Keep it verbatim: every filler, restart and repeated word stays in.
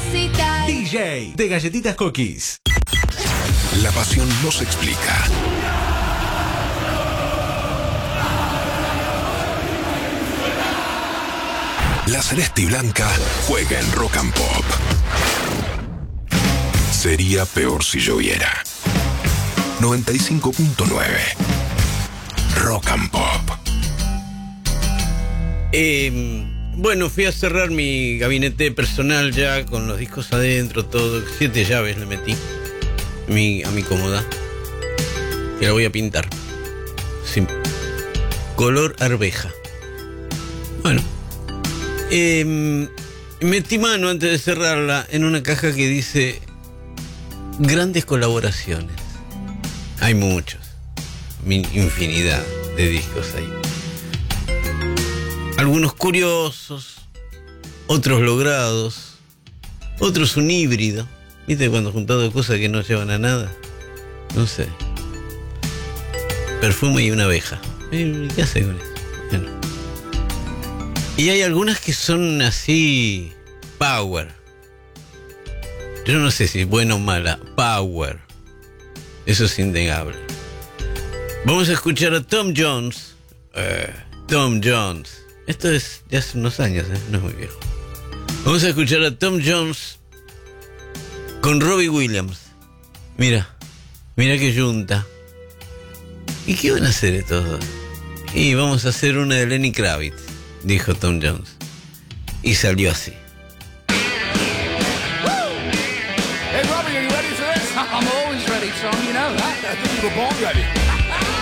cositas. D J de Galletitas Cookies. La pasión no se explica. La celeste y blanca juega en Rock and Pop. Sería peor si lloviera. noventa y cinco punto nueve Rock and Pop. Eh, bueno, fui a cerrar mi gabinete personal ya con los discos adentro, todo. Siete llaves le metí mi, a mi cómoda. Y la voy a pintar. Sí. Color arveja. Bueno. Eh, metí mano antes de cerrarla en una caja que dice grandes colaboraciones. Hay muchos, infinidad de discos ahí. Algunos curiosos, otros logrados, otros un híbrido. ¿Viste cuando juntado cosas que no llevan a nada? No sé. Perfume y una abeja. ¿Qué hace con eso? Bueno. Y hay algunas que son así, power. Yo no sé si es buena o mala. Power. Eso es innegable. Vamos a escuchar a Tom Jones. Eh, Tom Jones. Esto es de hace unos años, ¿eh? No es muy viejo. Vamos a escuchar a Tom Jones con Robbie Williams. Mira, mira qué yunta. ¿Y qué van a hacer estos dos? Y vamos a hacer una de Lenny Kravitz, dijo Tom Jones. Y salió así. Hey, Robbie, are you ready for this? I'm always ready, Tom. You know that. I think you were born ready.